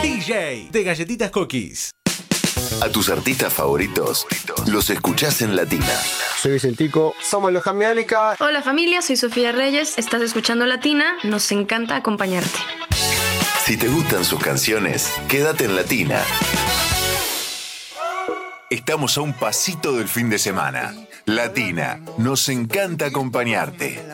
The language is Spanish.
DJ de Galletitas Cookies. A tus artistas favoritos los escuchás en Latina. Soy Vicentico, somos los Jamiánica. Hola familia, soy Sofía Reyes, estás escuchando Latina, nos encanta acompañarte. Si te gustan sus canciones, quédate en Latina. Estamos a un pasito del fin de semana. Latina, nos encanta acompañarte.